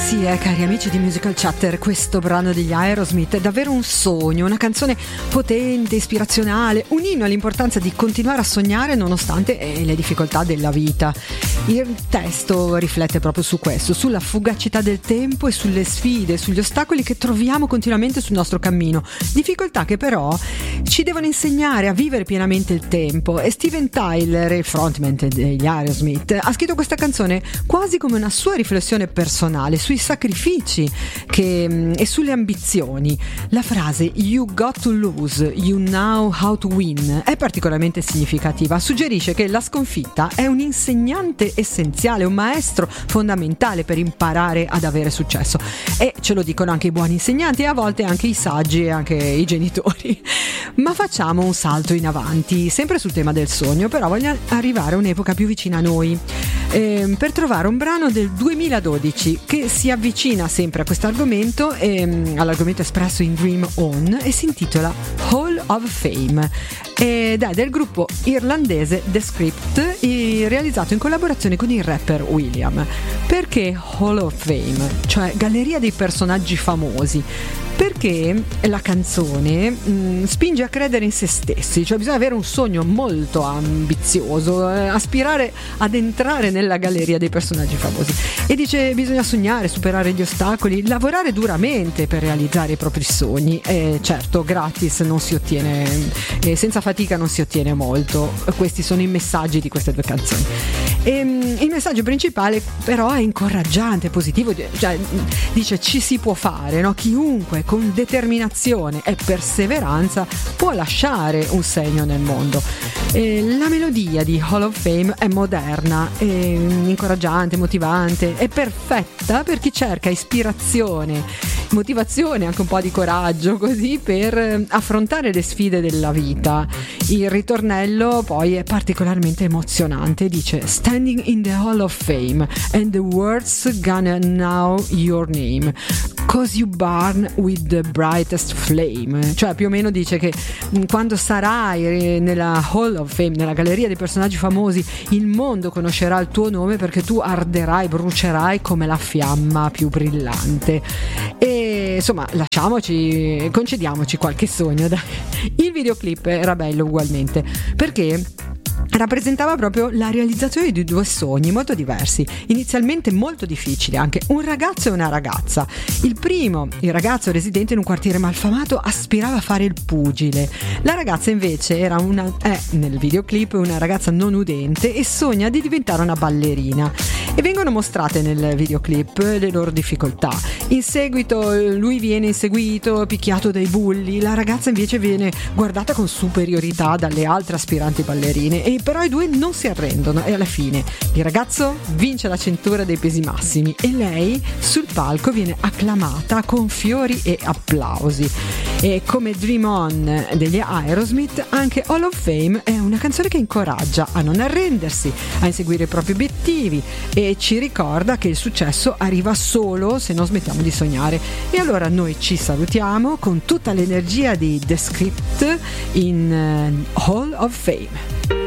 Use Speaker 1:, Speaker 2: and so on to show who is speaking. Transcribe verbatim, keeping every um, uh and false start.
Speaker 1: sì, eh, cari amici di Musical Chatter, questo brano degli Aerosmith è davvero un sogno, una canzone potente, ispirazionale, un inno all'importanza di continuare a sognare nonostante eh, le difficoltà della vita. Il testo riflette proprio su questo, sulla fugacità del tempo e sulle sfide, sugli ostacoli che troviamo continuamente sul nostro cammino, difficoltà che però ci devono insegnare a vivere pienamente il tempo. E Steven Tyler, il frontman degli Aerosmith, ha scritto questa canzone quasi come una sua riflessione personale sui sacrifici che, e sulle ambizioni. La frase "You got to lose, you know how to win" è particolarmente significativa. Suggerisce che la sconfitta è un insegnante essenziale, un maestro fondamentale per imparare ad avere successo, e ce lo dicono anche i buoni insegnanti e a volte anche i saggi e anche i genitori. Ma facciamo un salto in avanti, sempre sul tema del sogno, però voglio arrivare a un'epoca più vicina a noi, eh, per trovare un brano del duemiladodici che si avvicina sempre a questo argomento, eh, all'argomento espresso in Dream On, e si intitola Hall of Fame ed è del gruppo irlandese The Script, realizzato in collaborazione con il rapper William. Perché Hall of Fame, cioè galleria dei personaggi famosi? Perché la canzone mh, spinge a credere in se stessi, cioè bisogna avere un sogno molto ambizioso, eh, aspirare ad entrare nella galleria dei personaggi famosi, e dice bisogna sognare, superare gli ostacoli, lavorare duramente per realizzare i propri sogni. E certo, gratis non si ottiene, eh, senza fatica non si ottiene molto. Questi sono i messaggi di queste due canzoni. E, mh, il messaggio principale però è incoraggiante, positivo, cioè dice ci si può fare, no? Chiunque con determinazione e perseveranza può lasciare un segno nel mondo. E la melodia di Hall of Fame è moderna, è incoraggiante, motivante, è perfetta per chi cerca ispirazione, motivazione, anche un po' di coraggio, così, per affrontare le sfide della vita. Il ritornello poi è particolarmente emozionante, dice "Standing in the Hall of Fame and the world's gonna know your name, 'cause you burn with the brightest flame", cioè più o meno dice che quando sarai nella Hall of Fame, nella galleria dei personaggi famosi, il mondo conoscerà il tuo nome perché tu arderai, brucerai come la fiamma più brillante. E insomma, lasciamoci, concediamoci qualche sogno, dai. Il videoclip era bello ugualmente, perché rappresentava proprio la realizzazione di due sogni molto diversi, inizialmente molto difficili, anche un ragazzo e una ragazza. Il primo, il ragazzo residente in un quartiere malfamato, aspirava a fare il pugile. La ragazza invece era una, è nel videoclip una ragazza non udente e sogna di diventare una ballerina. E vengono mostrate nel videoclip le loro difficoltà. In seguito lui viene inseguito, picchiato dai bulli, la ragazza invece viene guardata con superiorità dalle altre aspiranti ballerine, e però i due non si arrendono e alla fine il ragazzo vince la cintura dei pesi massimi e lei sul palco viene acclamata con fiori e applausi. E come Dream On degli Aerosmith, anche Hall of Fame è una canzone che incoraggia a non arrendersi, a inseguire i propri obiettivi, e ci ricorda che il successo arriva solo se non smettiamo di sognare. E allora noi ci salutiamo con tutta l'energia di The Script in uh, Hall of Fame.